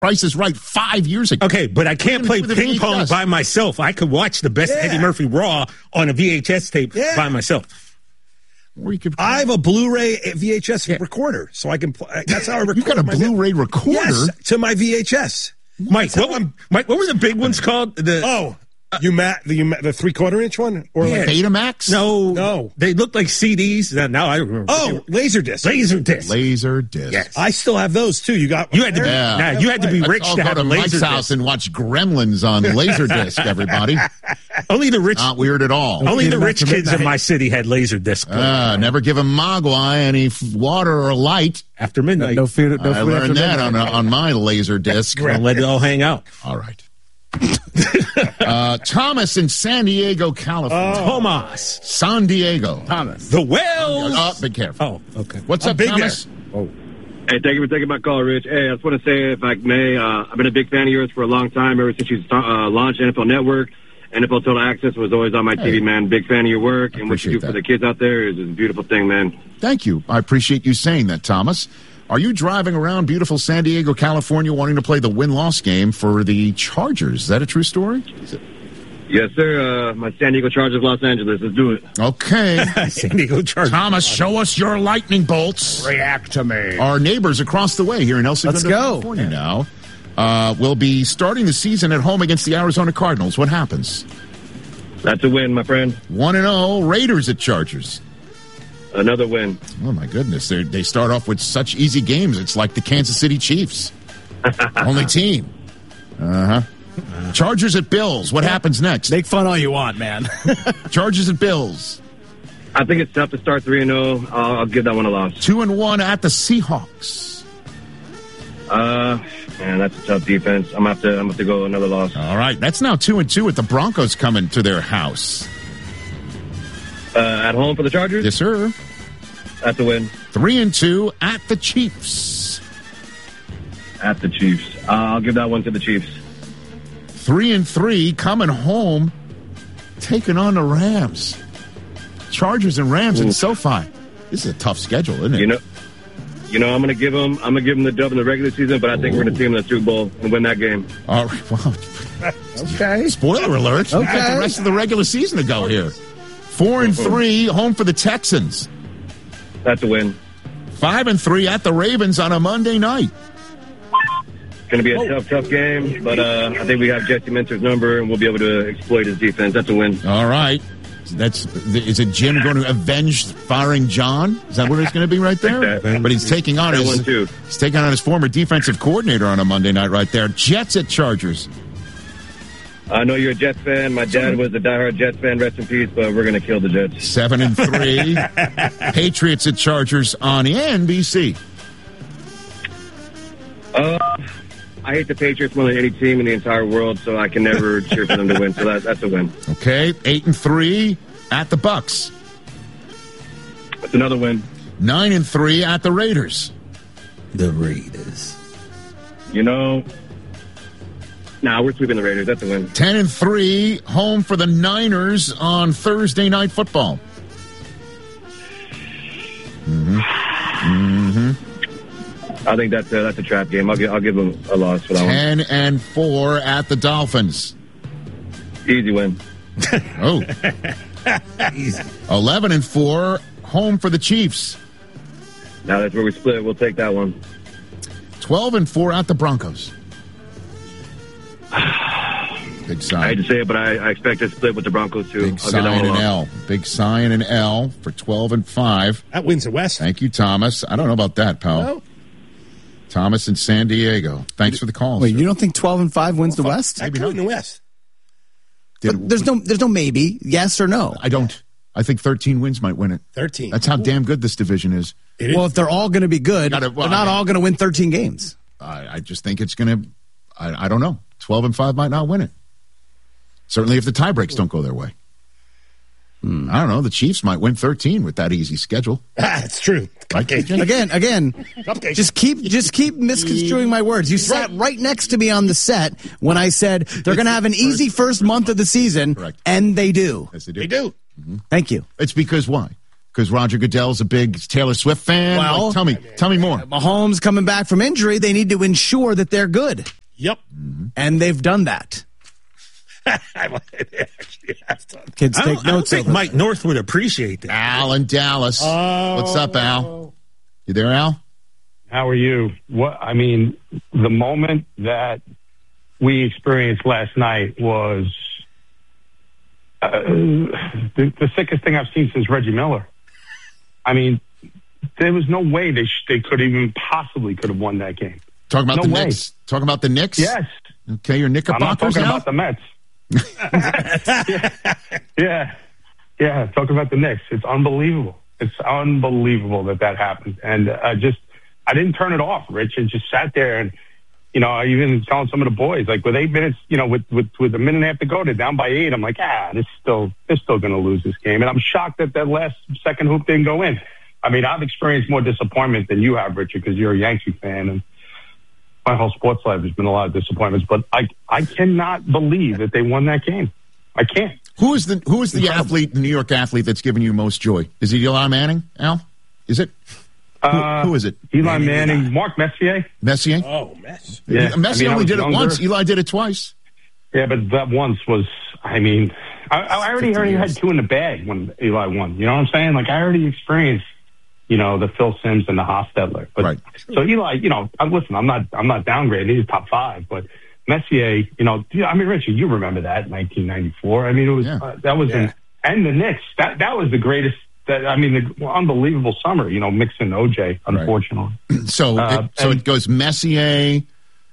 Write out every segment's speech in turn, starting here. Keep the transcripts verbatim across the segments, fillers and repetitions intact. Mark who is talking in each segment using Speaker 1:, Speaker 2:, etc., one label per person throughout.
Speaker 1: Price is Right five years ago.
Speaker 2: Okay, but I can't play ping pong by myself. I could watch the best yeah. Eddie Murphy Raw on a V H S tape yeah. by myself.
Speaker 3: Or you could I have a Blu-ray V H S yeah. recorder, so I can play. That's how I record.
Speaker 1: You got a Blu-ray recorder?
Speaker 3: Yes, to my V H S.
Speaker 2: Mike, what, Mike, what were the big ones called? The
Speaker 3: Oh. You mat the you the three quarter inch one or
Speaker 1: yeah.
Speaker 3: like
Speaker 1: Betamax?
Speaker 2: No,
Speaker 3: no,
Speaker 2: they look like C Ds. Now I remember.
Speaker 3: Oh, Laserdisc,
Speaker 2: Laserdisc,
Speaker 1: Laserdisc.
Speaker 3: Yes, I still have those too. You got
Speaker 2: you had to be yeah. nah, you had to be rich
Speaker 1: Let's
Speaker 2: to have
Speaker 1: go
Speaker 2: a
Speaker 1: to Mike's
Speaker 2: Laserdisc.
Speaker 1: house and watch Gremlins on Laserdisc. Everybody,
Speaker 2: only the rich,
Speaker 1: not weird at all.
Speaker 2: Only the rich kids in my city had Laserdisc.
Speaker 1: Uh, never give a Mogwai any f- water or light
Speaker 2: after midnight.
Speaker 4: No, no food. No
Speaker 1: I
Speaker 4: food
Speaker 1: learned that on a, on my Laserdisc.
Speaker 2: Don't let it all hang out.
Speaker 1: All right. uh, Thomas in San Diego, California.
Speaker 2: Oh. Thomas.
Speaker 1: San Diego.
Speaker 4: Thomas.
Speaker 2: The Wells.
Speaker 1: Oh, be careful.
Speaker 2: Oh, okay.
Speaker 1: What's
Speaker 3: I'm
Speaker 1: up,
Speaker 3: big
Speaker 1: Thomas?
Speaker 3: Oh.
Speaker 5: Hey, thank you for taking my call, Rich. Hey, I just want to say, if I may, uh, I've been a big fan of yours for a long time, ever since you uh, launched N F L Network. N F L Total Access was always on my hey. T V, man. Big fan of your work, and what you do that. for the kids out there is a beautiful thing, man.
Speaker 1: Thank you. I appreciate you saying that, Thomas. Are you driving around beautiful San Diego, California, wanting to play the win-loss game for the Chargers? Is that a true story?
Speaker 5: Yes, sir. Uh, my San Diego Chargers, Los Angeles. Let's do it.
Speaker 1: Okay.
Speaker 2: San Diego Chargers.
Speaker 1: Thomas, show us your lightning bolts.
Speaker 4: React to me.
Speaker 1: Our neighbors across the way here in El Segundo,
Speaker 4: Let's go.
Speaker 1: California now uh, will be starting the season at home against the Arizona Cardinals. What happens?
Speaker 5: That's a win, my friend.
Speaker 1: one and oh, Raiders at Chargers.
Speaker 5: Another win.
Speaker 1: Oh, my goodness. They're, they start off with such easy games. It's like the Kansas City Chiefs. Only team. Uh-huh. Chargers at Bills. What happens next?
Speaker 4: Make fun all you want, man.
Speaker 1: Chargers at Bills.
Speaker 5: I think it's tough to start three and oh. I'll, I'll give that one a loss.
Speaker 1: two and one at the Seahawks.
Speaker 5: Uh, man, that's a tough defense. I'm going to have to, I'm have to go another loss.
Speaker 1: All right. That's now two and two with the Broncos coming to their house.
Speaker 5: Uh, at home for the Chargers?
Speaker 1: Yes, sir.
Speaker 5: That's a win.
Speaker 1: Three and two at the Chiefs.
Speaker 5: At the Chiefs. Uh, I'll give that one to the Chiefs.
Speaker 1: Three and three coming home, taking on the Rams. Chargers and Rams
Speaker 5: Ooh.
Speaker 1: in SoFi. This is a tough schedule, isn't it?
Speaker 5: You know, you know, I'm going to give them. I'm going to give them the dub in the regular season, but I think Ooh. we're going to see them in the Super Bowl and win that game.
Speaker 1: All right. Well,
Speaker 4: okay.
Speaker 1: Spoiler alert.
Speaker 4: Okay.
Speaker 1: We got the rest of the regular season to go here. Four and three, home for the Texans.
Speaker 5: That's a win.
Speaker 1: Five and three at the Ravens on a Monday night.
Speaker 5: Going to be a Whoa. tough, tough game, but uh, I think we have Jesse Minter's number, and we'll be able to exploit his defense. That's a win.
Speaker 1: All right. That's is it Jim going to avenge firing John? Is that what it's going to be right there?
Speaker 5: That,
Speaker 1: but he's taking on
Speaker 5: that
Speaker 1: his
Speaker 5: one too.
Speaker 1: he's taking on his former defensive coordinator on a Monday night right there. Jets at Chargers.
Speaker 5: I know you're a Jets fan. My dad was a diehard Jets fan. Rest in peace, but we're going to kill the Jets.
Speaker 1: Seven and three. Patriots at Chargers on N B C.
Speaker 5: Uh, I hate the Patriots more than any team in the entire world, so I can never cheer for them to win. So that, that's a win.
Speaker 1: Okay, eight and three at the Bucks.
Speaker 5: That's another win.
Speaker 1: Nine and three at the Raiders.
Speaker 2: The Raiders.
Speaker 5: You know, nah, we're sweeping the Raiders. That's a win.
Speaker 1: Ten and three, home for the Niners on Thursday Night Football. Mm-hmm. Mm-hmm.
Speaker 5: I think that's a, that's a trap game. I'll give I'll give them a loss for that
Speaker 1: Ten
Speaker 5: one.
Speaker 1: and four at the Dolphins.
Speaker 5: Easy win.
Speaker 1: Oh, easy. Eleven and four, home for the Chiefs.
Speaker 5: Now that's where we split. We'll take that one.
Speaker 1: Twelve and four at the Broncos. Big sign.
Speaker 5: I hate to say it, but I, I expect to split with the Broncos too.
Speaker 1: Big
Speaker 5: I'll get that
Speaker 1: sign
Speaker 5: one
Speaker 1: and
Speaker 5: off.
Speaker 1: L. Big sign and L for twelve and five.
Speaker 3: That wins the West.
Speaker 1: Thank you, Thomas. I don't know about that, pal.
Speaker 3: No.
Speaker 1: Thomas in San Diego. Thanks for the call.
Speaker 4: Wait,
Speaker 1: sir.
Speaker 4: you don't think twelve and five wins the West?
Speaker 3: I could win the West.
Speaker 4: But there's no, there's no maybe, yes or no.
Speaker 1: I don't. I think thirteen wins might win it.
Speaker 3: Thirteen.
Speaker 1: That's how damn good this division is.
Speaker 3: It is.
Speaker 4: Well, if they're all going to be good,
Speaker 1: Gotta- well,
Speaker 4: they're not
Speaker 1: I mean-
Speaker 4: all going to win thirteen games.
Speaker 1: I, I just think it's going to. I, I don't know. Twelve and five might not win it. Certainly, if the tie breaks don't go their way. Hmm. I don't know. The Chiefs might win thirteen with that easy schedule.
Speaker 3: Ah, it's true. Cupcake.
Speaker 4: Again, again,
Speaker 3: Cupcake.
Speaker 4: just keep just keep misconstruing my words. You sat right next to me on the set when I said they're going to have an easy first month of the season,
Speaker 1: Correct.
Speaker 4: and they do.
Speaker 1: Yes, they do.
Speaker 3: They do.
Speaker 4: Thank you.
Speaker 1: It's because why? Because Roger Goodell's a big Taylor Swift fan.
Speaker 4: Well,
Speaker 1: like, tell me, tell me more.
Speaker 4: Mahomes coming back from injury, they need to ensure that they're good.
Speaker 2: Yep.
Speaker 1: Mm-hmm.
Speaker 4: And they've done that. Kids
Speaker 2: I
Speaker 4: take
Speaker 2: don't, I don't
Speaker 4: notes.
Speaker 2: think
Speaker 4: of
Speaker 2: Mike North would appreciate that.
Speaker 1: Al in Dallas.
Speaker 2: Oh.
Speaker 1: What's up, Al? You there, Al?
Speaker 6: How are you? What I mean, the moment that we experienced last night was uh, the, the sickest thing I've seen since Reggie Miller. I mean, there was no way they sh- they could even possibly could have won that game.
Speaker 1: Talking about
Speaker 6: no
Speaker 1: the
Speaker 6: way.
Speaker 1: Knicks. Talking about the Knicks.
Speaker 6: Yes.
Speaker 1: Okay, your Knickerbockers
Speaker 6: I'm not talking
Speaker 1: now?
Speaker 6: about the Mets. yeah. yeah, yeah. Talking about the Knicks. It's unbelievable. It's unbelievable that that happened, and I just I didn't turn it off, Rich, and just sat there and. You know, I even telling some of the boys, like with eight minutes, you know, with, with, with a minute and a half to go, they're down by eight. I'm like, ah, this still, they're still going to lose this game. And I'm shocked that that last second hoop didn't go in. I mean, I've experienced more disappointment than you have, Richard, because you're a Yankee fan. And my whole sports life has been a lot of disappointments. But I, I cannot believe that they won that game. I can't.
Speaker 1: Who is the, who is the athlete, the New York athlete that's given you most joy? Is it Eli Manning, Al? Is it?
Speaker 6: Uh,
Speaker 1: who, who is it?
Speaker 6: Eli Manning, Mark Messier.
Speaker 1: Messier?
Speaker 2: Oh, Mess.
Speaker 1: Yeah. Messi
Speaker 6: I mean,
Speaker 1: only did
Speaker 6: younger.
Speaker 1: it once. Eli did it twice.
Speaker 6: Yeah, but that once was, I mean, I, I already already had two in the bag when Eli won. You know what I'm saying? Like, I already experienced, you know, the Phil Simms and the Hofstadler. But,
Speaker 1: right.
Speaker 6: So Eli, you know, I, listen, I'm not I'm not downgrading. He's top five. But Messier, you know, I mean, Richard, you remember that, nineteen ninety-four. I mean, it was,
Speaker 1: yeah.
Speaker 6: uh, that was,
Speaker 2: yeah.
Speaker 6: an, and the Knicks, that, that was the greatest. That, I mean, the unbelievable summer, you know, mixing O J, unfortunately.
Speaker 1: Right. So,
Speaker 6: uh,
Speaker 1: it, so
Speaker 6: and,
Speaker 1: it goes Messier,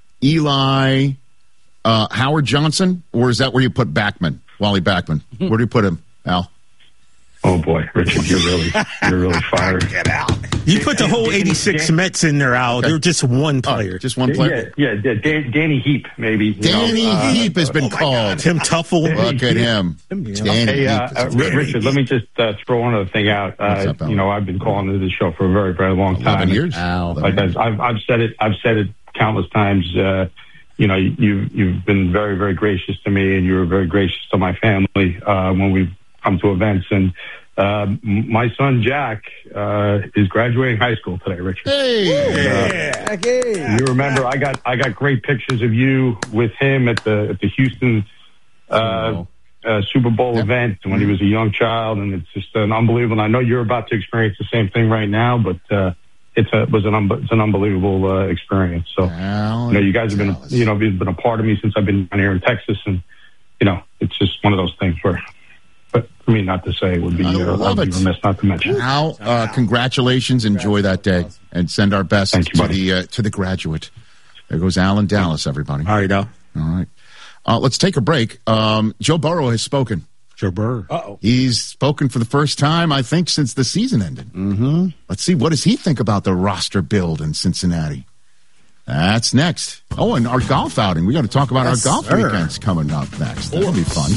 Speaker 1: Eli, uh, Howard Johnson, or is that where you put Backman, Wally Backman? Where do you put him, Al?
Speaker 6: Oh boy, Richard, you're really, you're really fired.
Speaker 2: Get out. You put the whole eighty-six Mets in there, Al. They're just one player.
Speaker 1: Oh, just one player?
Speaker 6: Yeah, yeah, yeah Dan, Danny Heap, maybe.
Speaker 1: Danny
Speaker 6: know, uh,
Speaker 1: Heap has been
Speaker 2: oh
Speaker 1: called.
Speaker 2: Tim Tuffle.
Speaker 1: Look at him. Danny
Speaker 6: Hey, uh,
Speaker 1: Heap.
Speaker 6: uh, Richard, let me just uh, throw one other thing out. Uh,
Speaker 1: up, Al?
Speaker 6: you know, I've been calling into the show for a very, very long time.
Speaker 1: eleven years.
Speaker 4: Al.
Speaker 6: Like I've, I've I've said it, I've said it countless times. Uh, you know, you've you've been very, very gracious to me, and you were very gracious to my family uh, when we've come to events. And uh, my son Jack uh, is graduating high school today, Richard.
Speaker 1: Hey,
Speaker 6: and, uh, you remember I got I got great pictures of you with him at the at the Houston uh, uh, Super Bowl
Speaker 1: yep.
Speaker 6: event when he was a young child, and it's just an unbelievable. And I know you're about to experience the same thing right now, but. Uh, It's a, it was an un, it's an unbelievable uh, experience. So,
Speaker 1: Al
Speaker 6: you know, you guys have been,
Speaker 1: Dallas.
Speaker 6: you know, you've been a part of me since I've been down here in Texas, and you know, it's just one of those things where, but for me not to say it would be,
Speaker 1: I
Speaker 6: uh,
Speaker 1: love
Speaker 6: I'd be
Speaker 1: it.
Speaker 6: remiss not to mention.
Speaker 1: Al, uh, congratulations. Enjoy that day, and send our best
Speaker 6: Thank you,
Speaker 1: to
Speaker 6: buddy.
Speaker 1: the uh, to the graduate. There goes Al in Dallas, everybody.
Speaker 2: All right, Al.
Speaker 1: All right. Uh, let's take a break. Um, Joe Burrow has spoken.
Speaker 2: Joe Burrow.
Speaker 3: Uh-oh.
Speaker 1: He's spoken for the first time, I think, since the season ended. Mm-hmm. Let's see, what does he think about the roster build in Cincinnati? That's next. Oh, and our golf outing. We got to talk about
Speaker 4: Yes,
Speaker 1: our golf
Speaker 4: sir.
Speaker 1: weekends coming up next. That'll be fun.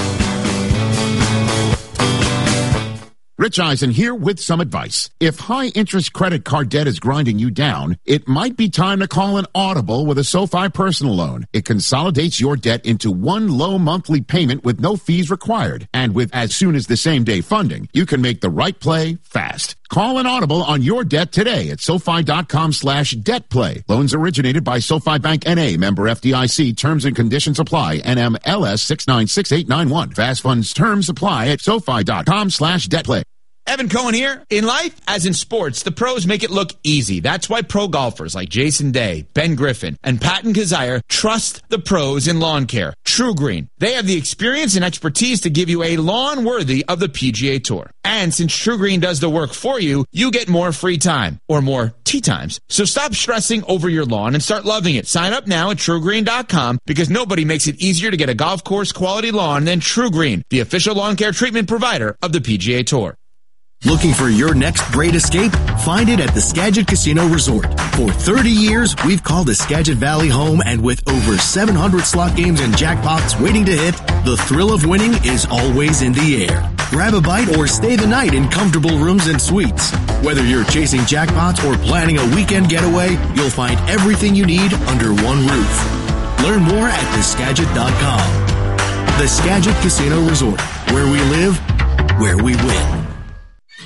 Speaker 1: Rich Eisen here with some advice. If high-interest credit card debt is grinding you down, it might be time to call an audible with a SoFi personal loan. It consolidates your debt into one low monthly payment with no fees required. And with as soon as the same-day funding, you can make the right play fast. Call an audible on your debt today at SoFi.com slash debt play. Loans originated by SoFi Bank N A, member F D I C. Terms and conditions apply. N M L S six nine six eight nine one. Fast funds terms apply at SoFi.com slash debt play.
Speaker 7: Evan Cohen here. In life, as in sports, the pros make it look easy. That's why pro golfers like Jason Day, Ben Griffin, and Patton Kazire trust the pros in lawn care. True Green. They have the experience and expertise to give you a lawn worthy of the P G A Tour. And since True Green does the work for you, you get more free time, or more tee times. So stop stressing over your lawn and start loving it. Sign up now at True Green dot com because nobody makes it easier to get a golf course quality lawn than True Green, the official lawn care treatment provider of the P G A Tour.
Speaker 8: Looking for your next great escape? Find it at the Skagit Casino Resort. For thirty years, we've called the Skagit Valley home, and with over seven hundred slot games and jackpots waiting to hit, the thrill of winning is always in the air. Grab a bite or stay the night in comfortable rooms and suites. Whether you're chasing jackpots or planning a weekend getaway, you'll find everything you need under one roof. Learn more at the skagit dot com. The Skagit Casino Resort, where we live, where we win.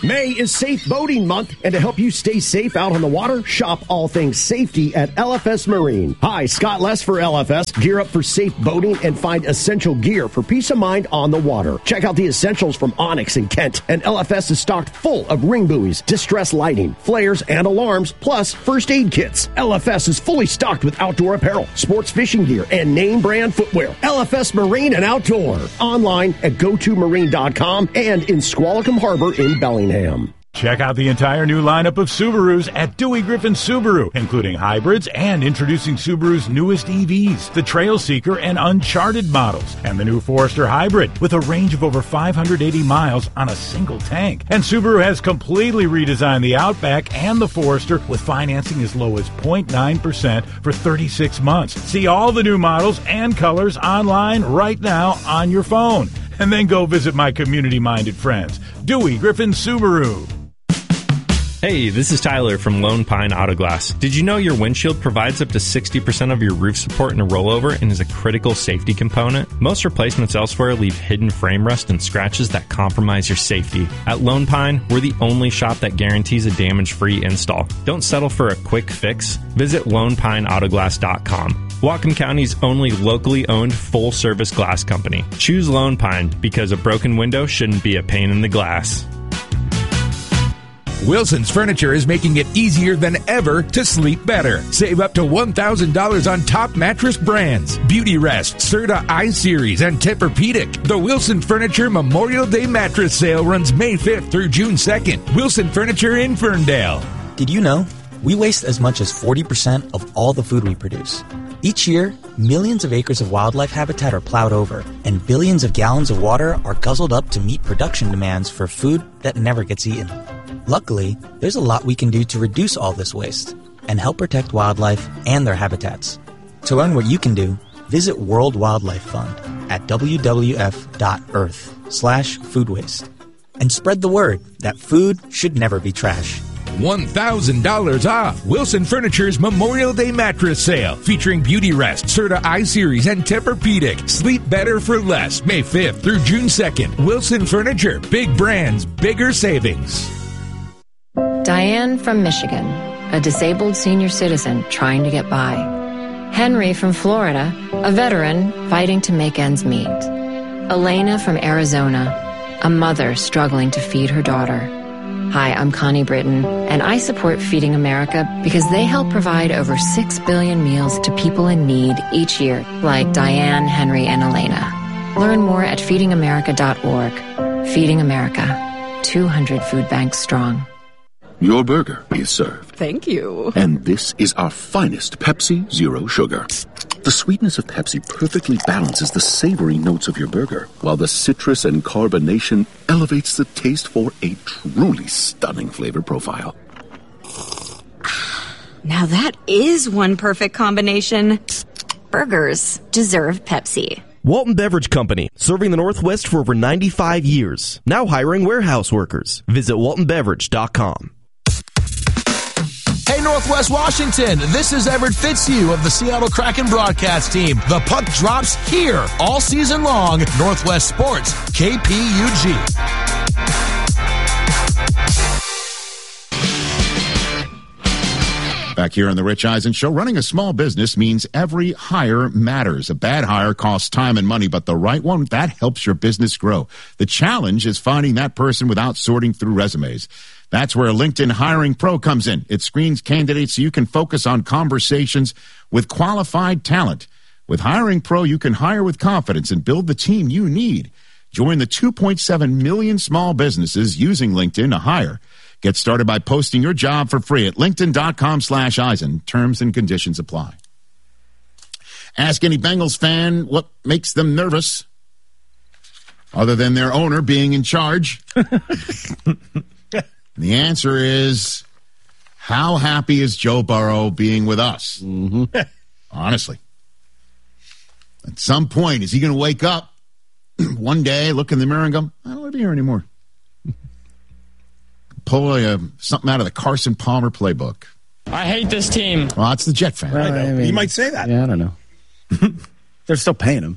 Speaker 9: May is Safe Boating Month, and to help you stay safe out on the water, shop all things safety at L F S Marine. Hi, Scott Less for L F S. Gear up for safe boating and find essential gear for peace of mind on the water. Check out the essentials from Onyx and Kent, and L F S is stocked full of ring buoys, distress lighting, flares, and alarms, plus first aid kits. L F S is fully stocked with outdoor apparel, sports fishing gear, and name brand footwear. L F S Marine and Outdoor. Online at go to marine dot com and in Squalicum Harbor in Bellingham.
Speaker 10: Check out the entire new lineup of Subarus at Dewey Griffin Subaru, including hybrids and introducing Subaru's newest E Vs, the Trail Seeker and Uncharted models, and the new Forester Hybrid with a range of over five hundred eighty miles on a single tank. And Subaru has completely redesigned the Outback and the Forester with financing as low as zero point nine percent for thirty-six months. See all the new models and colors online right now on your phone. And then go visit my community-minded friends, Dewey Griffin Subaru.
Speaker 11: Hey, this is Tyler from Lone Pine Auto Glass. Did you know your windshield provides up to sixty percent of your roof support in a rollover and is a critical safety component? Most replacements elsewhere leave hidden frame rust and scratches that compromise your safety. At Lone Pine, we're the only shop that guarantees a damage-free install. Don't settle for a quick fix. Visit lone pine auto glass dot com. Whatcom County's only locally owned full-service glass company. Choose Lone Pine because a broken window shouldn't be a pain in the glass.
Speaker 12: Wilson's Furniture is making it easier than ever to sleep better. Save up to one thousand dollars on top mattress brands. Beauty Rest, Serta I-Series, and Tempur-Pedic. The Wilson Furniture Memorial Day Mattress Sale runs May fifth through June second. Wilson Furniture in Ferndale.
Speaker 13: Did you know we waste as much as forty percent of all the food we produce? Each year, millions of acres of wildlife habitat are plowed over, and billions of gallons of water are guzzled up to meet production demands for food that never gets eaten. Luckily, there's a lot we can do to reduce all this waste and help protect wildlife and their habitats. To learn what you can do, visit World Wildlife Fund at w w f dot earth slash food waste and spread the word that food should never be trash.
Speaker 12: one thousand dollars off Wilson Furniture's Memorial Day Mattress Sale featuring Beauty Rest, Serta I-Series, and Tempur-Pedic. Sleep better for less. May fifth through June second. Wilson Furniture. Big brands, bigger savings.
Speaker 14: Diane from Michigan, a disabled senior citizen trying to get by. Henry from Florida, a veteran fighting to make ends meet. Elena from Arizona, a mother struggling to feed her daughter. Hi, I'm Connie Britton, and I support Feeding America because they help provide over six billion meals to people in need each year, like Diane, Henry, and Elena. Learn more at feeding america dot org. Feeding America, two hundred food banks strong.
Speaker 15: Your burger is served.
Speaker 16: Thank you.
Speaker 15: And this is our finest Pepsi Zero Sugar. The sweetness of Pepsi perfectly balances the savory notes of your burger, while the citrus and carbonation elevates the taste for a truly stunning flavor profile.
Speaker 16: Now that is one perfect combination. Burgers deserve Pepsi.
Speaker 17: Walton Beverage Company, serving the Northwest for over ninety-five years. Now hiring warehouse workers. Visit walton beverage dot com.
Speaker 18: Hey, Northwest Washington, this is Everett Fitzhugh of the Seattle Kraken broadcast team. The puck drops here all season long. Northwest Sports, K P U G.
Speaker 1: Back here on the Rich Eisen Show, running a small business means every hire matters. A bad hire costs time and money, but the right one, that helps your business grow. The challenge is finding that person without sorting through resumes. That's where LinkedIn Hiring Pro comes in. It screens candidates so you can focus on conversations with qualified talent. With Hiring Pro, you can hire with confidence and build the team you need. Join the two point seven million small businesses using LinkedIn to hire. Get started by posting your job for free at linkedin.com slash Eisen. Terms and conditions apply. Ask any Bengals fan what makes them nervous, other than their owner being in charge. The answer is, how happy is Joe Burrow being with us? Mm-hmm. Honestly. At some point, is he going to wake up one day, look in the mirror and go, I don't want to be here anymore? Pull a, something out of the Carson Palmer playbook.
Speaker 19: I hate this team.
Speaker 1: Well, it's the Jet fan.
Speaker 3: Well, I know. I mean, you might say that.
Speaker 4: Yeah, I don't know. They're still paying him.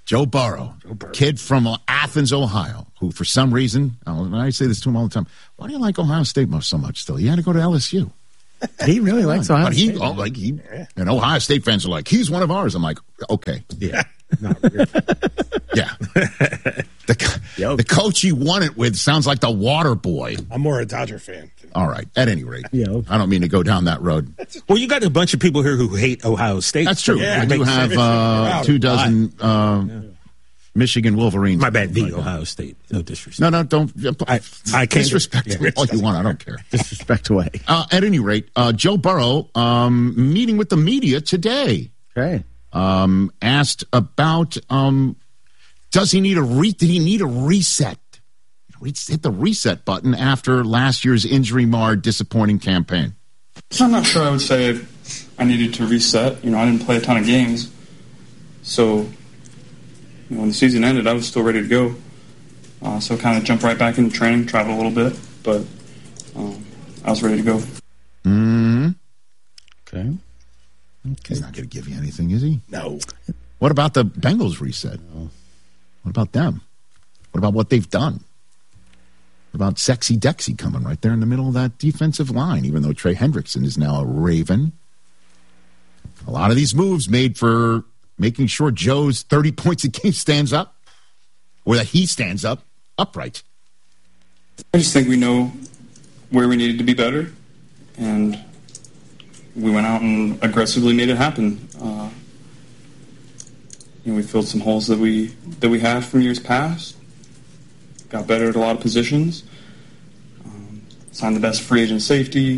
Speaker 1: Joe Burrow, Joe Burrow, kid from Athens, Ohio, who for some reason, I say this to him all the time, why do you like Ohio State most so much still? You had to go to L S U.
Speaker 4: He really likes Ohio
Speaker 1: but he,
Speaker 4: State.
Speaker 1: Oh, like he, and Ohio State fans are like, he's one of ours. I'm like, okay.
Speaker 2: Yeah. Not really.
Speaker 1: Yeah. The, the coach he won it with sounds like the water boy.
Speaker 3: I'm more a Dodger fan.
Speaker 1: All right. At any rate, I don't mean to go down that road.
Speaker 2: Well, you got a bunch of people here who hate Ohio State.
Speaker 1: That's true.
Speaker 2: Yeah,
Speaker 1: I do have uh, two dozen uh, yeah. Michigan Wolverines.
Speaker 2: My bad, the Ohio State. No disrespect.
Speaker 1: No, no, don't.
Speaker 2: I, I can't
Speaker 1: disrespect
Speaker 2: yeah.
Speaker 1: all you want. I don't care.
Speaker 4: Disrespect away.
Speaker 1: Uh, at any rate, uh, Joe Burrow um, meeting with the media today.
Speaker 4: Okay.
Speaker 1: Um, asked about um, does he need a re- did he need a reset? Hit the reset button after last year's injury-marred, disappointing campaign.
Speaker 19: I'm not sure I would say I needed to reset. You know, I didn't play a ton of games. So, you know, when the season ended, I was still ready to go. Uh, so kind of jumped right back into training, traveled a little bit, but um, I was ready to go.
Speaker 1: Mm-hmm.
Speaker 4: Okay. Okay.
Speaker 1: He's not going to give you anything, is he?
Speaker 3: No.
Speaker 1: What about the Bengals reset?
Speaker 4: No.
Speaker 1: What about them? What about what they've done? About Sexy Dexy coming right there in the middle of that defensive line, even though Trey Hendrickson is now a Raven. A lot of these moves made for making sure Joe's thirty points a game stands up, or that he stands up upright.
Speaker 19: I just think we know where we needed to be better, and we went out and aggressively made it happen. Uh, you know, we filled some holes that we that we had from years past. Got better at a lot of positions. Um, signed the best free agent safety.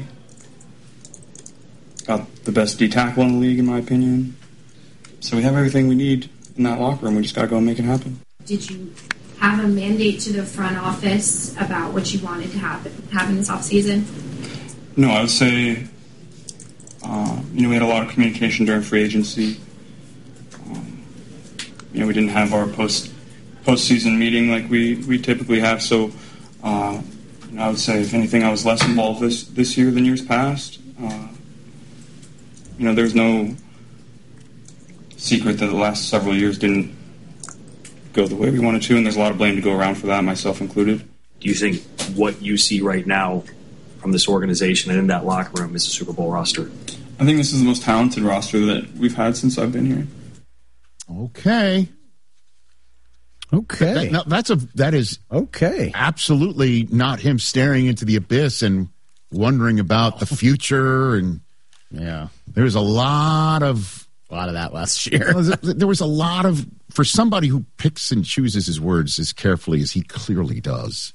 Speaker 19: Got the best D tackle in the league, in my opinion. So we have everything we need in that locker room. We just got to go and make it happen.
Speaker 20: Did you have a mandate to the front office about what you wanted to happen, happen this offseason?
Speaker 19: No, I would say, uh, you know, we had a lot of communication during free agency. Um, you know, we didn't have our post postseason meeting like we, we typically have. So, uh, you know, I would say, if anything, I was less involved this, this year than years past. Uh, you know, there's no secret that the last several years didn't go the way we wanted to, and there's a lot of blame to go around for that, myself included.
Speaker 21: Do you think what you see right now from this organization and in that locker room is a Super Bowl roster?
Speaker 19: I think this is the most talented roster that we've had since I've been here.
Speaker 1: Okay.
Speaker 4: Okay.
Speaker 1: That, no, that's a that is
Speaker 4: okay.
Speaker 1: Absolutely not him staring into the abyss and wondering about the future. And
Speaker 4: yeah,
Speaker 1: there's a lot of
Speaker 4: a lot of that last year.
Speaker 1: There was a lot of for somebody who picks and chooses his words as carefully as he clearly does.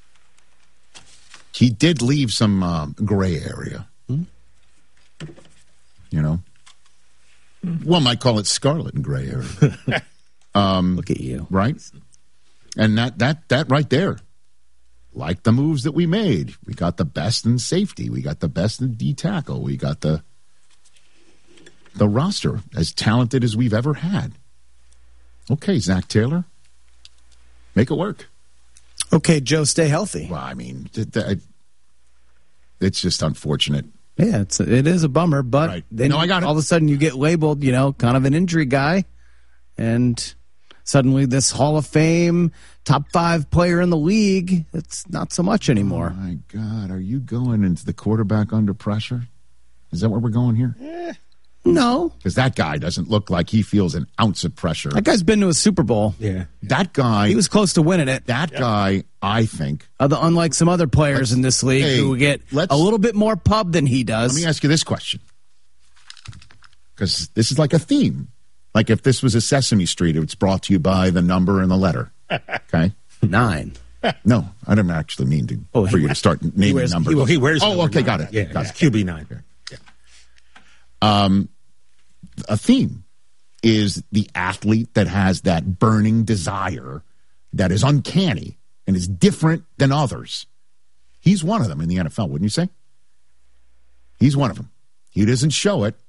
Speaker 1: He did leave some um, gray area.
Speaker 4: Hmm?
Speaker 1: You know, one might call it scarlet and gray area. Um,
Speaker 4: Look at you.
Speaker 1: Right? And that, that, that right there, like the moves that we made, we got the best in safety. We got the best in D tackle. We got the, the roster as talented as we've ever had. Okay, Zach Taylor, make it work.
Speaker 4: Okay, Joe, stay healthy.
Speaker 1: Well, I mean, it, it, it's just unfortunate.
Speaker 4: Yeah, it's it is a bummer, but
Speaker 1: right.
Speaker 4: then
Speaker 1: no, I got
Speaker 4: all
Speaker 1: it.
Speaker 4: of a sudden you get labeled, you know, kind of an injury guy, and suddenly this Hall of Fame top five player in the league, it's not so much anymore.
Speaker 1: Oh my God, are you going into the quarterback under pressure? Is that where we're going here?
Speaker 4: Eh, no.
Speaker 1: Because that guy doesn't look like he feels an ounce of pressure.
Speaker 4: That guy's been to a Super Bowl.
Speaker 2: Yeah.
Speaker 1: That guy.
Speaker 4: He was close to winning it.
Speaker 1: That yeah. guy, I think.
Speaker 4: Other, unlike some other players let's, in this league hey, who get a little bit more pub than he does.
Speaker 1: Let me ask you this question. Because this is like a theme. Like if this was a Sesame Street, it's brought to you by the number and the letter. Okay?
Speaker 4: Nine.
Speaker 1: No, I didn't actually mean to
Speaker 4: oh,
Speaker 1: for you to start naming
Speaker 2: wears,
Speaker 1: numbers.
Speaker 2: He, well, he wears
Speaker 1: oh, okay,
Speaker 2: nine.
Speaker 1: got it.
Speaker 2: Yeah,
Speaker 1: got
Speaker 2: yeah.
Speaker 1: it.
Speaker 2: Q B nine.
Speaker 1: Yeah. Um, a theme is the athlete that has that burning desire that is uncanny and is different than others. He's one of them in the N F L, wouldn't you say? He's one of them. He doesn't show it,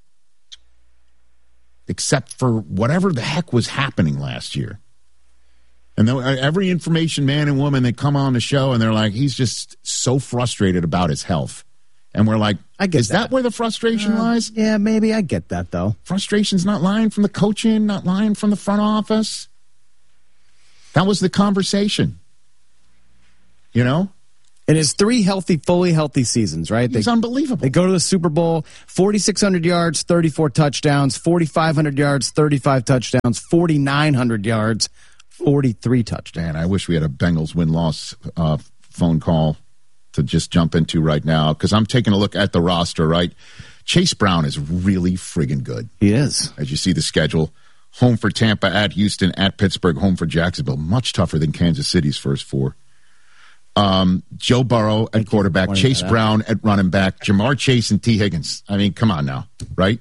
Speaker 1: except for whatever the heck was happening last year. And then every information man and woman, they come on the show and they're like, he's just so frustrated about his health. And we're like,
Speaker 4: I get
Speaker 1: is that, that where the frustration
Speaker 4: uh,
Speaker 1: lies?
Speaker 4: Yeah, maybe. I get that, though.
Speaker 1: Frustration's not lying from the coaching, not lying from the front office. That was the conversation. You know?
Speaker 4: In his three healthy, fully healthy seasons, right?
Speaker 1: He's
Speaker 4: they,
Speaker 1: unbelievable.
Speaker 4: They go to the Super Bowl, forty-six hundred yards, thirty-four touchdowns, forty-five hundred yards, thirty-five touchdowns, forty-nine hundred yards, forty-three touchdowns.
Speaker 1: Man, I wish we had a Bengals win-loss uh, phone call to just jump into right now, because I'm taking a look at the roster, right? Chase Brown is really friggin' good.
Speaker 4: He is.
Speaker 1: As you see the schedule, home for Tampa, at Houston, at Pittsburgh, home for Jacksonville. Much tougher than Kansas City's first four. Um, Joe Burrow at quarterback, Chase Brown at running back, Jamar Chase and T. Higgins. I mean, come on now, right?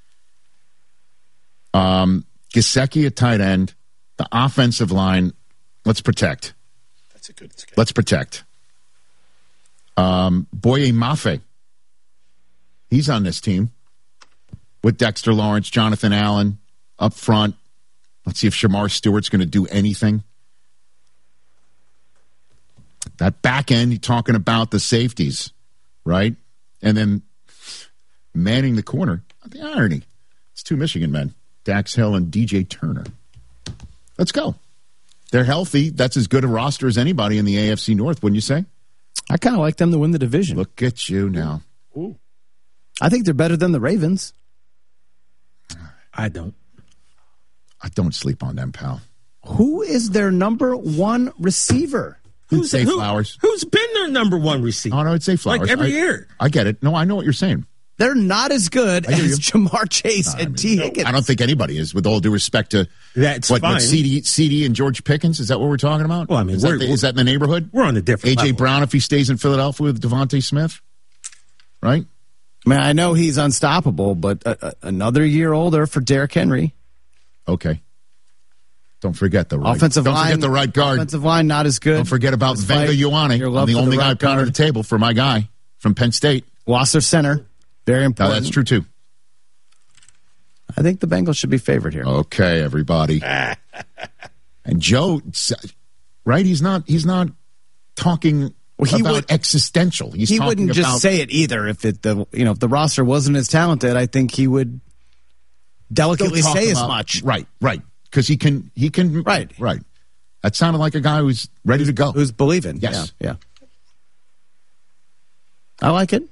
Speaker 1: Um, Gesicki at tight end. The offensive line, let's protect.
Speaker 3: That's a good. That's good.
Speaker 1: Let's protect. Um, Boye Mafe. He's on this team with Dexter Lawrence, Jonathan Allen up front. Let's see if Shamar Stewart's going to do anything. That back end, you're talking about the safeties, right? And then manning the corner. The irony. It's two Michigan men, Dax Hill and D J Turner. Let's go. They're healthy. That's as good a roster as anybody in the A F C North, wouldn't you say?
Speaker 4: I kind of like them to win the division.
Speaker 1: Look at you now.
Speaker 3: Ooh.
Speaker 4: I think they're better than the Ravens.
Speaker 2: I don't.
Speaker 1: I don't sleep on them, pal.
Speaker 4: Who is their number one receiver?
Speaker 1: Who's say
Speaker 2: who,
Speaker 1: Flowers?
Speaker 2: Who's been their number one receiver?
Speaker 1: Oh, no, I'd say Flowers.
Speaker 2: Like every
Speaker 1: I,
Speaker 2: year.
Speaker 1: I get it. No, I know what you're saying.
Speaker 4: They're not as good as
Speaker 1: you.
Speaker 4: Jamar Chase
Speaker 1: no,
Speaker 4: and
Speaker 1: I mean,
Speaker 4: T.
Speaker 1: no,
Speaker 4: Higgins.
Speaker 1: I don't think anybody is, with all due respect to
Speaker 2: That's
Speaker 1: what,
Speaker 2: fine.
Speaker 1: what C D, C D and George Pickens. Is that what we're talking about?
Speaker 2: Well, I mean,
Speaker 1: is, that, the, is that in the neighborhood?
Speaker 2: We're on a different
Speaker 1: A J
Speaker 2: level.
Speaker 1: Brown, if he stays in Philadelphia with Devontae Smith, right?
Speaker 4: I mean, I know he's unstoppable, but uh, uh, another year older for Derrick Henry.
Speaker 1: Okay. Don't forget the right.
Speaker 4: Offensive
Speaker 1: Don't
Speaker 4: line,
Speaker 1: forget the right guard.
Speaker 4: Offensive line not as good.
Speaker 1: Don't forget about
Speaker 4: Despite
Speaker 1: Venga Ioane.
Speaker 4: your
Speaker 1: I'm
Speaker 4: love
Speaker 1: the
Speaker 4: for
Speaker 1: only
Speaker 4: the
Speaker 1: guy
Speaker 4: right
Speaker 1: pounding
Speaker 4: guard.
Speaker 1: the table for my guy from Penn State.
Speaker 4: Wasser Center, very
Speaker 1: No,
Speaker 4: important.
Speaker 1: that's true too.
Speaker 4: I think the Bengals should be favored here.
Speaker 1: Okay, everybody. And Joe, right? He's not. He's not talking
Speaker 4: Well, he
Speaker 1: about
Speaker 4: would-
Speaker 1: existential. He's
Speaker 4: he
Speaker 1: talking
Speaker 4: wouldn't
Speaker 1: about,
Speaker 4: just say it either. If it the you know if the roster wasn't as talented, I think he would delicately
Speaker 1: He'll talk
Speaker 4: say as
Speaker 1: about-
Speaker 4: much.
Speaker 1: Right, right. Because he can. He can.
Speaker 4: Right,
Speaker 1: right. That sounded like a guy who's ready to go.
Speaker 4: Who's believing?
Speaker 1: Yes.
Speaker 4: Yeah, yeah. I like it.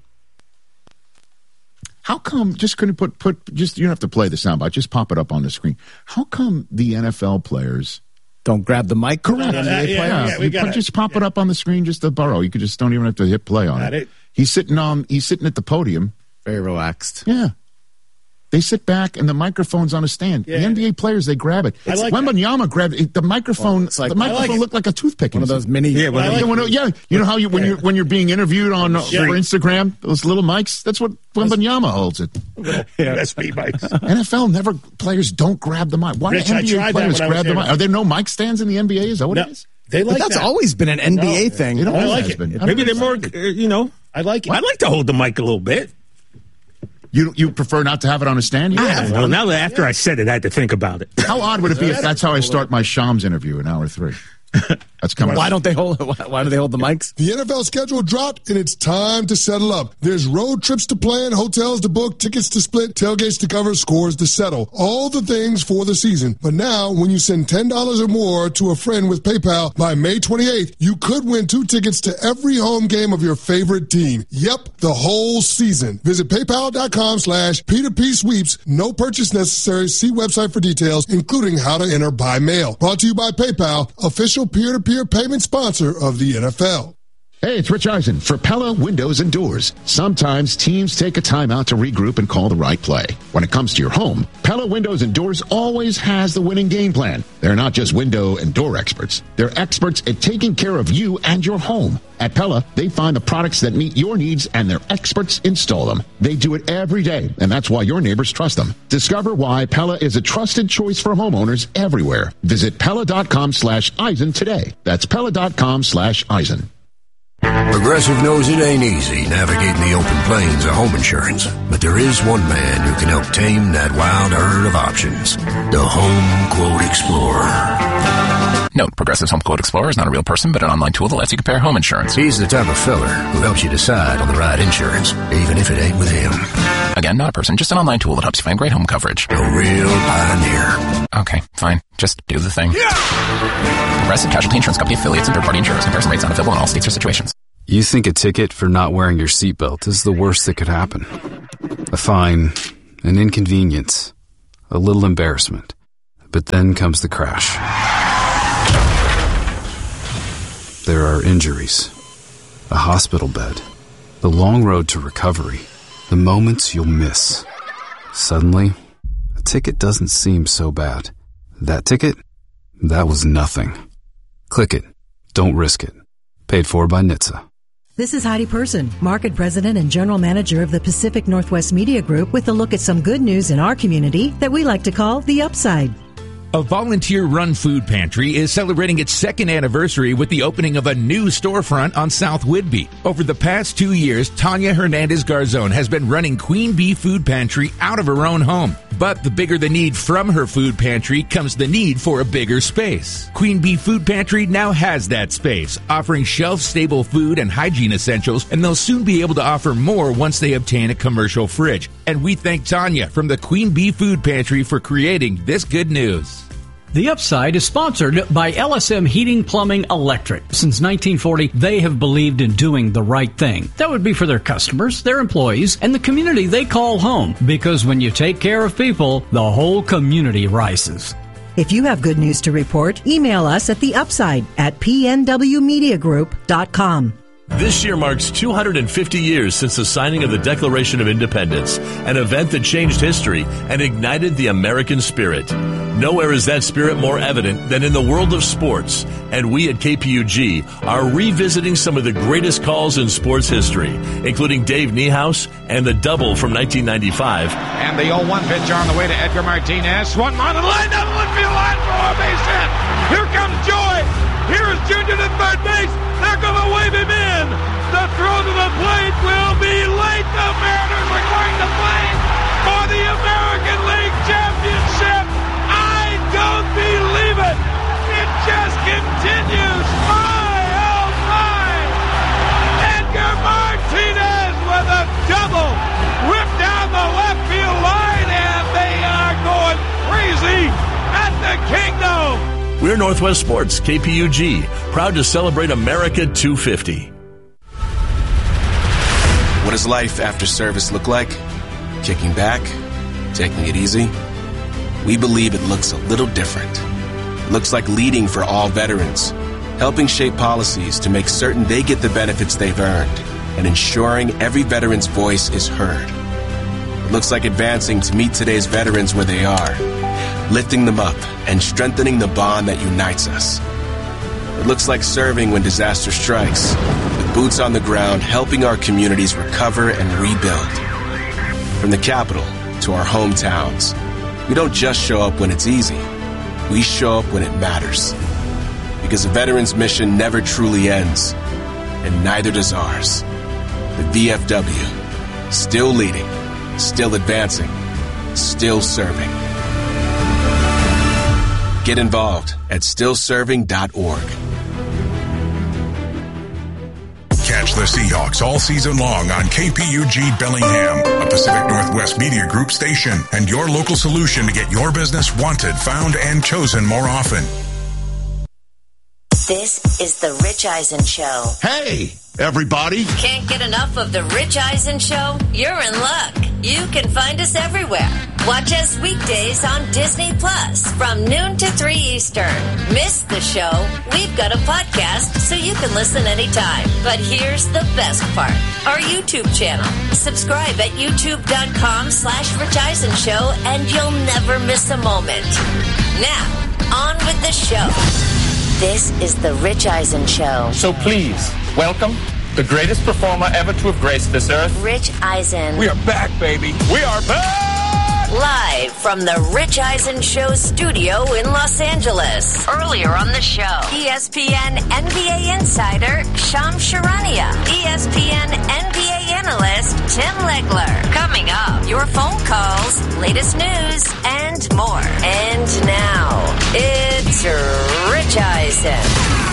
Speaker 1: How come? Just couldn't put put. Just you don't have to play the soundbite. Just pop it up on the screen. How come the N F L players
Speaker 4: don't grab the mic?
Speaker 1: Correct.
Speaker 3: Yeah, yeah, yeah, yeah, we
Speaker 1: You
Speaker 3: got
Speaker 1: put-
Speaker 3: it.
Speaker 1: just pop it up on the screen. Just the Burrow. You could just don't even have to hit play on
Speaker 3: Got
Speaker 1: it.
Speaker 3: it.
Speaker 1: He's sitting on. He's sitting at the podium.
Speaker 4: Very relaxed.
Speaker 1: Yeah. They sit back and the microphone's on a stand.
Speaker 3: Yeah.
Speaker 1: The N B A players, they grab it.
Speaker 3: I like
Speaker 1: Wembanyama grabbed it. The microphone.
Speaker 4: Well, it's like-
Speaker 1: the microphone
Speaker 3: I like
Speaker 1: looked like a toothpick.
Speaker 4: One of those mini.
Speaker 2: Yeah,
Speaker 1: Well,
Speaker 2: well,
Speaker 1: yeah, when- yeah, you know how you when you when you're being interviewed on uh,
Speaker 3: Yeah.
Speaker 1: for Instagram, those little mics. That's what Wembanyama holds it.
Speaker 3: U S B mics.
Speaker 1: N F L never players don't grab the mic. Why
Speaker 3: Rich,
Speaker 1: do
Speaker 3: I
Speaker 1: N B A
Speaker 3: tried that
Speaker 1: players
Speaker 3: when I was
Speaker 1: grab the
Speaker 3: there.
Speaker 1: mic? Are there no mic stands in the N B A? Is that what
Speaker 3: No,
Speaker 1: it is?
Speaker 3: they like
Speaker 4: But that's
Speaker 3: that.
Speaker 4: always been an N B A
Speaker 3: No.
Speaker 4: thing.
Speaker 1: It
Speaker 3: I
Speaker 1: always
Speaker 3: like
Speaker 1: has
Speaker 3: it.
Speaker 1: been.
Speaker 2: Maybe they're more, uh, you know.
Speaker 3: I like it.
Speaker 2: I like to hold the mic a little bit.
Speaker 1: You you prefer not to have it on a stand? You have
Speaker 2: Well, now that after I said it, I had to think about it.
Speaker 1: How odd would it be if that's how I start my Shams interview in hour three? That's coming.
Speaker 4: Why don't they hold? Why, why do they hold the mics?
Speaker 5: The N F L schedule dropped, and it's time to settle up. There's road trips to plan, hotels to book, tickets to split, tailgates to cover, scores to settle. All the things for the season. But now, when you send ten dollars or more to a friend with PayPal by May twenty-eighth, you could win two tickets to every home game of your favorite team. Yep, the whole season. Visit paypal.com slash P2P sweeps. No purchase necessary. See website for details, including how to enter by mail. Brought to you by PayPal, official peer-to-peer payment sponsor of the N F L.
Speaker 1: Hey, it's Rich Eisen for Pella Windows and Doors. Sometimes teams take a timeout to regroup and call the right play. When it comes to your home, Pella Windows and Doors always has the winning game plan. They're not just window and door experts. They're experts at taking care of you and your home. At Pella, they find the products that meet your needs and their experts install them. They do it every day, and that's why your neighbors trust them. Discover why Pella is a trusted choice for homeowners everywhere. Visit Pella.com slash Eisen today. That's Pella.com slash Eisen.
Speaker 22: Progressive knows it ain't easy navigating the open plains of home insurance, but there is one man who can help tame that wild herd of options. The Home Quote Explorer.
Speaker 23: Note, Progressive's Home Quote Explorer is not a real person, but an online tool that lets you compare home insurance.
Speaker 22: He's the type of feller who helps you decide on the right insurance, even if it ain't with him.
Speaker 23: Again, not a person, just an online tool that helps you find great home coverage.
Speaker 22: A real pioneer.
Speaker 23: Okay, Fine. Just do the thing. Progressive Casualty Insurance Company affiliates and third-party insurers. Comparison rates not available in all states or situations.
Speaker 6: You think a ticket for not wearing your seatbelt is the worst that could happen. A fine, an inconvenience, a little embarrassment. But then comes the crash. There are injuries, a hospital bed, the long road to recovery, the moments you'll miss. Suddenly, a ticket doesn't seem so bad. That ticket? That was nothing. Click it. Don't risk it. Paid for by N H T S A.
Speaker 7: This is Heidi Person, Market President and General Manager of the Pacific Northwest Media Group, with a look at some good news in our community that we like to call the upside.
Speaker 12: A volunteer-run food pantry is celebrating its second anniversary with the opening of a new storefront on South Whidbey. Over the past two years, Tanya Hernandez-Garzon has been running Queen Bee Food Pantry out of her own home. But the bigger the need from her food pantry comes the need for a bigger space. Queen Bee Food Pantry now has that space, offering shelf-stable food and hygiene essentials, and they'll soon be able to offer more once they obtain a commercial fridge. And we thank Tanya from the Queen Bee Food Pantry for creating this good news.
Speaker 8: The Upside is sponsored by L S M Heating, Plumbing, Electric. Since nineteen forty, they have believed in doing the right thing. That would be for their customers, their employees, and the community they call home. Because when you take care of people, the whole community rises.
Speaker 7: If you have good news to report, email us at the upside at p n w media group dot com.
Speaker 24: This year marks two hundred fifty years since the signing of the Declaration of Independence, an event that changed history and ignited the American spirit. Nowhere is that spirit more evident than in the world of sports, and we at K P U G are revisiting some of the greatest calls in sports history, including Dave Niehaus and the double from nineteen ninety-five.
Speaker 25: And the oh one pitch on the way to Edgar Martinez. Swung on and lined down the left field line for a base hit. Here comes Joy. Here is Junior to third base. They're going to wave him in. The throw to the plate will be late. The Mariners are going to play for the American League Championship. I don't believe it. It just continues. My, oh my. Edgar Martinez with a double. Whipped down the left field line, and they are going crazy at the Kingdome.
Speaker 24: We're Northwest Sports, K P U G, proud to celebrate America two fifty.
Speaker 26: What does life after service look like? Kicking back? Taking it easy? We believe it looks a little different. It looks like leading for all veterans, helping shape policies to make certain they get the benefits they've earned, and ensuring every veteran's voice is heard. It looks like advancing to meet today's veterans where they are, lifting them up and strengthening the bond that unites us. It looks like serving when disaster strikes, with boots on the ground helping our communities recover and rebuild. From the capital to our hometowns, we don't just show up when it's easy. We show up when it matters. Because a veteran's mission never truly ends, and neither does ours. The V F W, still leading, still advancing, still serving. Get involved at still serving dot org.
Speaker 27: Catch the Seahawks all season long on K P U G Bellingham, a Pacific Northwest Media Group station, and your local solution to get your business wanted, found, and chosen more often.
Speaker 28: This is the Rich Eisen Show.
Speaker 1: Hey, everybody.
Speaker 28: Can't get enough of the Rich Eisen Show? You're in luck. You can find us everywhere. Watch us weekdays on Disney Plus from noon to three Eastern. Miss the show? We've got a podcast so you can listen anytime. But here's the best part. Our YouTube channel. Subscribe at youtube.com slash Rich Eisen Show and you'll never miss a moment. Now, on with the show. This is the Rich Eisen Show.
Speaker 29: So please, welcome the greatest performer ever to have graced this earth.
Speaker 28: Rich Eisen.
Speaker 29: We are back, baby. We are back!
Speaker 28: Live from the Rich Eisen Show studio in Los Angeles. Earlier on the show, E S P N N B A insider Shams Charania. E S P N N B A analyst Tim Legler. Coming up, your phone calls, latest news, and more. And now, it's Rich Eisen.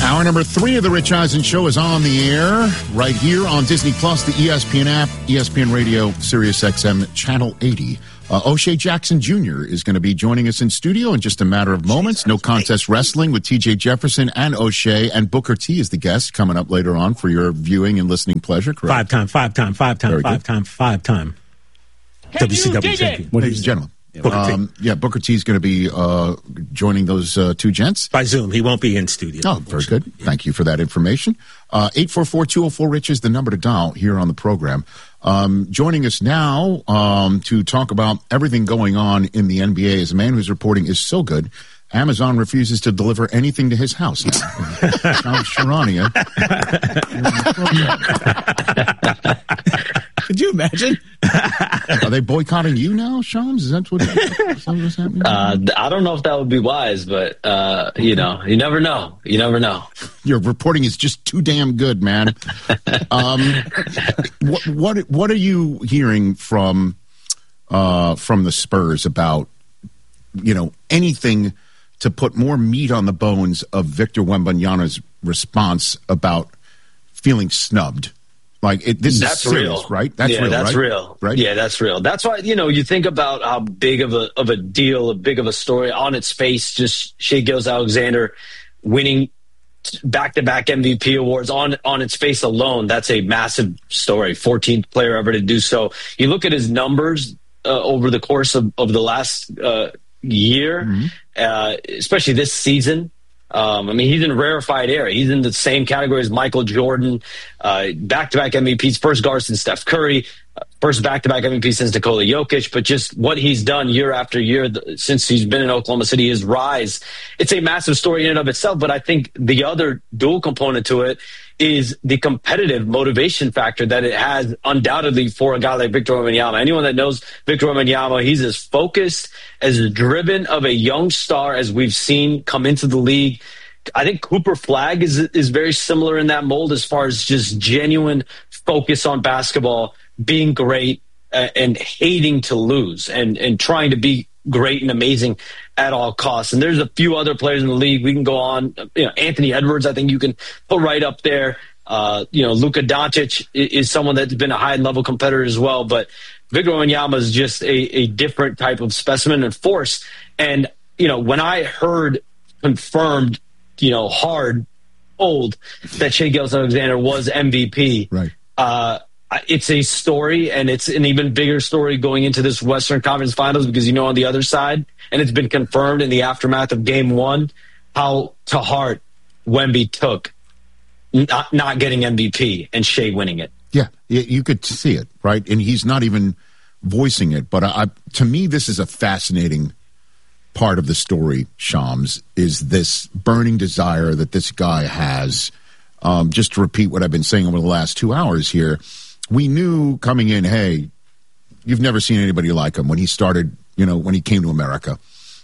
Speaker 1: Hour number three of the Rich Eisen Show is on the air right here on Disney Plus, the E S P N app, E S P N Radio, Sirius X M, Channel eighty. Uh, O'Shea Jackson Junior is going to be joining us in studio in just a matter of moments. No Contest Wrestling with T J Jefferson and O'Shea, and Booker T is the guest coming up later on for your viewing and listening pleasure. Correct?
Speaker 2: Five time, five time, five time,
Speaker 1: Very
Speaker 2: five
Speaker 1: good.
Speaker 2: time, five time. W C W champion.
Speaker 1: Ladies and gentlemen.
Speaker 2: Booker T.
Speaker 1: Um, yeah, Booker T is going to be uh, joining those uh, two gents.
Speaker 2: By Zoom. He won't be in studio.
Speaker 1: Oh, very good. Thank you for that information. Uh, eight four four, two oh four, RICH is the number to dial here on the program. Um, joining us now um, to talk about everything going on in the N B A is a man whose reporting is so good, Amazon refuses to deliver anything to his house now. Shams Charania.
Speaker 4: Could you imagine?
Speaker 1: Are they boycotting you now, Shams? Is that what is that what's happening?
Speaker 9: Uh, I don't know if that would be wise, but, uh, you know, you never know. You never know.
Speaker 1: Your reporting is just too damn good, man. um, what, what what are you hearing from uh, from the Spurs about, you know, anything to put more meat on the bones of Victor Wembanyama's response about feeling snubbed? Like it, this
Speaker 9: that's
Speaker 1: is serious,
Speaker 9: real,
Speaker 1: right? That's
Speaker 9: yeah,
Speaker 1: real,
Speaker 9: that's
Speaker 1: right?
Speaker 9: real,
Speaker 1: right?
Speaker 9: Yeah, that's real. That's why, you know, you think about how big of a of a deal, a big of a story on its face. Just Shai Gilgeous-Alexander winning back-to-back M V P awards on on its face alone. That's a massive story. fourteenth player ever to do so. You look at his numbers uh, over the course of of the last uh, year, mm-hmm. uh, especially this season. Um, I mean, he's in rarefied air. He's in the same category as Michael Jordan, uh, back-to-back M V Ps, first guard since Steph Curry, uh, first back-to-back M V P since Nikola Jokic. But just what he's done year after year th- since he's been in Oklahoma City, his rise, it's a massive story in and of itself. But I think the other dual component to it is the competitive motivation factor that it has undoubtedly for a guy like Victor Wembanyama. Anyone that knows Victor Wembanyama, he's as focused, as driven of a young star as we've seen come into the league. I think Cooper Flagg is is very similar in that mold as far as just genuine focus on basketball, being great, uh, and hating to lose, and, and trying to be great and amazing at all costs. And there's a few other players in the league. We can go on. You know, Anthony Edwards, I think you can put right up there. Uh, you know, Luka Doncic is someone that's been a high-level competitor as well. But Victor Wembanyama is just a, a different type of specimen and force. And, you know, when I heard confirmed, you know, hard, old, that Shai Gilgeous-Alexander was M V P,
Speaker 1: right.
Speaker 9: uh, it's a story, and it's an even bigger story going into this Western Conference Finals because, you know, on the other side, and it's been confirmed in the aftermath of Game One, how to heart Wemby took not, not getting M V P and Shai winning it.
Speaker 1: Yeah, you could see it, right? And he's not even voicing it. But I, to me, this is a fascinating part of the story, Shams, is this burning desire that this guy has. Um, just to repeat what I've been saying over the last two hours here, we knew coming in, hey, you've never seen anybody like him when he started, you know, when he came to America.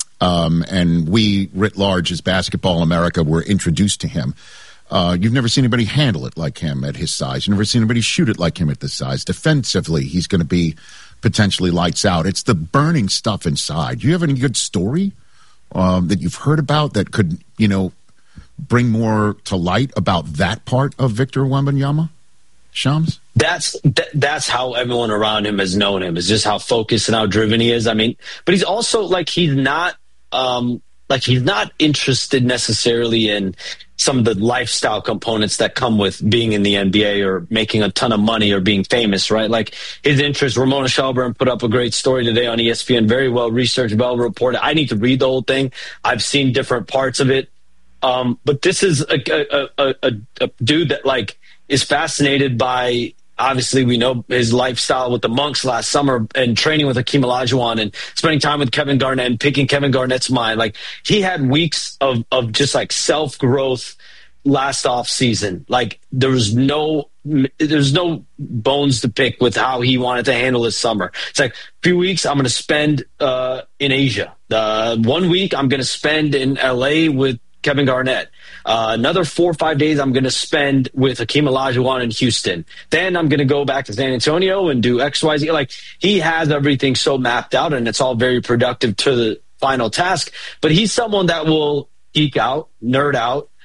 Speaker 1: Um, and we, writ large, as Basketball America, were introduced to him. Uh, you've never seen anybody handle it like him at his size. You've never seen anybody shoot it like him at this size. Defensively, he's going to be potentially lights out. It's the burning stuff inside. Do you have any good story um, that you've heard about that could, you know, bring more to light about that part of Victor Wembanyama, Shams?
Speaker 9: That's th- that's how everyone around him has known him, is just how focused and how driven he is. I mean, but he's also like he's not um, like he's not interested necessarily in some of the lifestyle components that come with being in the N B A or making a ton of money or being famous, right? Like his interest. Ramona Shelburne put up a great story today on E S P N, very well researched, well reported. I need to read the whole thing. I've seen different parts of it. Um, but this is a, a, a, a, a dude that like is fascinated by, obviously we know his lifestyle with the Monks last summer and training with Hakeem Olajuwon and spending time with Kevin Garnett and picking Kevin Garnett's mind. Like he had weeks of, of just like self-growth last off season. Like there was no, there's no bones to pick with how he wanted to handle his summer. It's like a few weeks I'm going to spend uh, in Asia. Uh, one week I'm going to spend in L A with Kevin Garnett. Uh, another four or five days I'm going to spend with Hakeem Olajuwon in Houston. Then I'm going to go back to San Antonio and do X, Y, Z. Like he has everything so mapped out, and it's all very productive to the final task. But he's someone that will geek out, nerd out,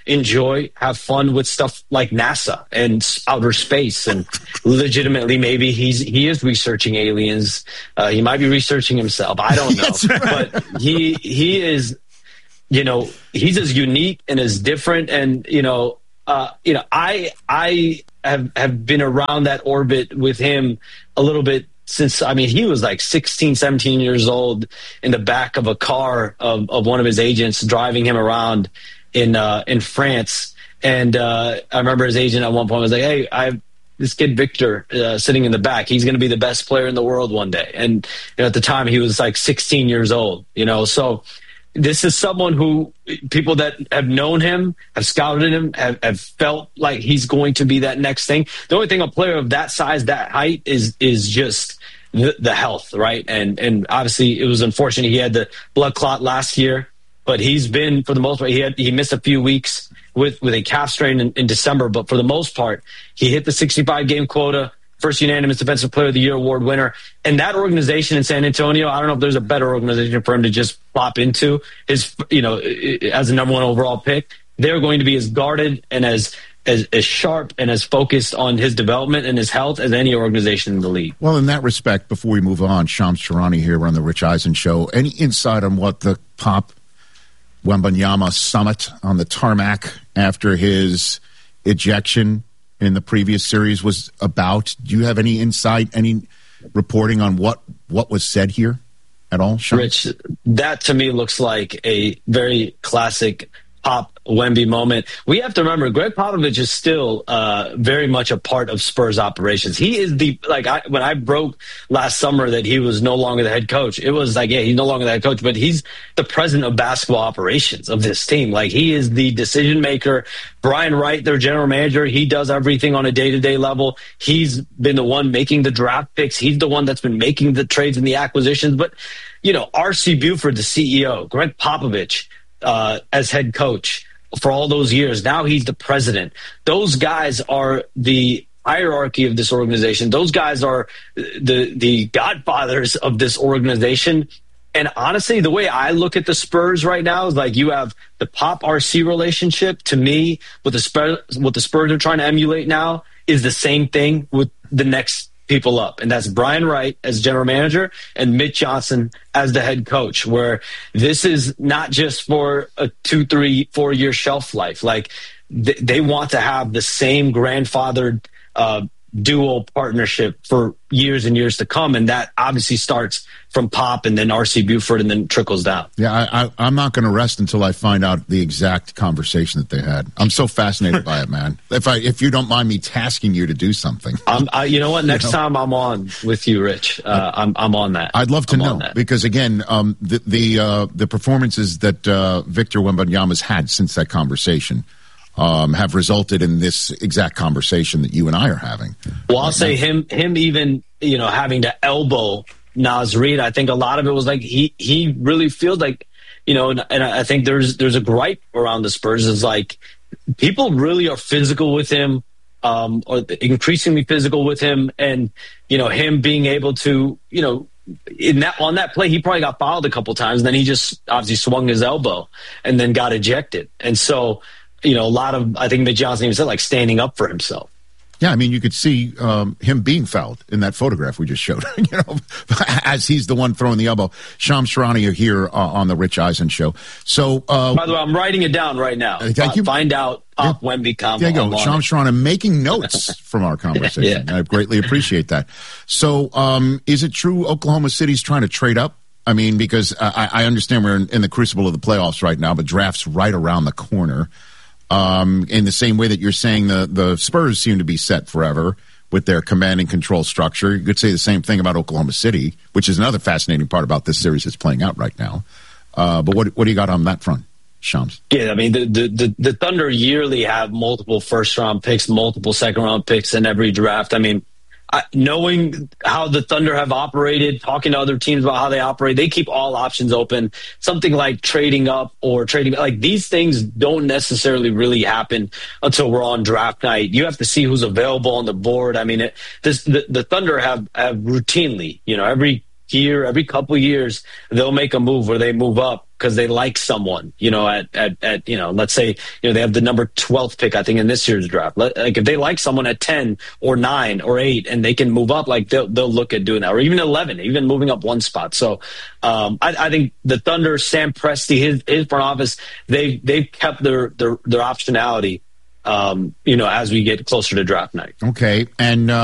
Speaker 9: enjoy, have fun with stuff like NASA and outer space. And legitimately, maybe he's he is researching aliens. Uh, he might be researching himself. I don't know. Right. But he he is, you know, he's as unique and as different. And, you know, uh, you know, I I have, have been around that orbit with him a little bit since, I mean, he was like sixteen, seventeen years old in the back of a car of, of one of his agents driving him around in uh, in France. And uh, I remember his agent at one point was like, hey, I have this kid Victor uh, sitting in the back. He's going to be the best player in the world one day. And you know, at the time, he was like sixteen years old, you know. So this is someone who people that have known him, have scouted him, have, have felt like he's going to be that next thing. The only thing a player of that size, that height is is just the, the health, right? And and obviously it was unfortunate he had the blood clot last year, but he's been, for the most part, he had he missed a few weeks with, with a calf strain in, in December, but for the most part, he hit the sixty-five game quota. First unanimous Defensive Player of the Year award winner. And that organization in San Antonio, I don't know if there's a better organization for him to just plop into his, you know, as a number one overall pick. They're going to be as guarded and as, as, as sharp and as focused on his development and his health as any organization in the league.
Speaker 1: Well, in that respect, before we move on, Shams Charania here on the Rich Eisen Show. Any insight on what the Pop Wembanyama summit on the tarmac after his ejection in the previous series was about? Do you have any insight, any reporting on what, what was said here at all, Sean?
Speaker 9: Rich, that to me looks like a very classic Pop Wemby moment. We have to remember, Greg Popovich is still uh, very much a part of Spurs operations. He is the, like, I, when I broke last summer that he was no longer the head coach, it was like, yeah, he's no longer the head coach, but he's the president of basketball operations of this team. Like, he is the decision maker. Brian Wright, their general manager, he does everything on a day-to-day level. He's been the one making the draft picks. He's the one that's been making the trades and the acquisitions. But, you know, R C Buford, the C E O, Greg Popovich, uh, as head coach for all those years. Now he's the president. Those guys are the hierarchy of this organization. Those guys are the the godfathers of this organization. And honestly, the way I look at the Spurs right now is like, you have the Pop R C relationship. To me, what the Spurs, what the Spurs are trying to emulate now is the same thing with the next people up. And that's Brian Wright as general manager and Mitch Johnson as the head coach, where this is not just for a two, three, four year shelf life. Like, th- they want to have the same grandfathered uh, dual partnership for years and years to come. And that obviously starts from Pop and then R C Buford and then trickles down.
Speaker 1: Yeah, I, I, I'm not going to rest until I find out the exact conversation that they had. I'm so fascinated by it, man. If I, if you don't mind me tasking you to do something.
Speaker 9: I'm, I, you know what? Next you know? time I'm on with you, Rich, uh, I'm, I'm on that.
Speaker 1: I'd love to
Speaker 9: I'm
Speaker 1: know because, again, um, the the, uh, the performances that uh, Victor Wembanyama's had since that conversation Um, have resulted in this exact conversation that you and I are having.
Speaker 9: Well, I'll say him, him even, you know, having to elbow Naz Reid. I think a lot of it was like he, he really feels like, you know, and, and I think there's there's a gripe around the Spurs is like people really are physical with him, um, or increasingly physical with him, and you know, him being able to, you know, in that on that play, he probably got fouled a couple times, and then he just obviously swung his elbow and then got ejected, and so. You know, a lot of, I think Mitch Johnson even said, like, standing up for himself.
Speaker 1: Yeah, I mean, you could see um, him being fouled in that photograph we just showed, you know, as he's the one throwing the elbow. Shams Charania here uh, on the Rich Eisen Show. So, uh,
Speaker 9: by the way, I'm writing it down right now.
Speaker 1: Uh, thank you.
Speaker 9: Find out Pop yeah. Wemby combo.
Speaker 1: There you go. Shams Charania making notes from our conversation. yeah. I greatly appreciate that. So, um, is it true Oklahoma City's trying to trade up? I mean, because I, I understand we're in, in the crucible of the playoffs right now, but draft's right around the corner. Um, in the same way that you're saying the, the Spurs seem to be set forever with their command and control structure. You could say the same thing about Oklahoma City, which is another fascinating part about this series that's playing out right now. Uh, but what what do you got on that front, Shams?
Speaker 9: Yeah, I mean, the, the, the, the Thunder yearly have multiple first-round picks, multiple second-round picks in every draft. I mean, I, knowing how the Thunder have operated, talking to other teams about how they operate, they keep all options open. Something like trading up or trading, like these things don't necessarily really happen until we're on draft night. You have to see who's available on the board. I mean, it, this, the, the Thunder have, have routinely, you know, every year, every couple years, they'll make a move where they move up because they like someone, you know, at, at, at, you know, let's say, you know, they have the number twelfth pick, I think, in this year's draft. Like, if they like someone at ten or nine or eight and they can move up, like, they'll, they'll look at doing that, or even eleven, even moving up one spot. So, um, I, I think the Thunder, Sam Presti, his, his front office, they, they've kept their, their, their optionality, um, you know, as we get closer to draft night.
Speaker 1: Okay. And, uh,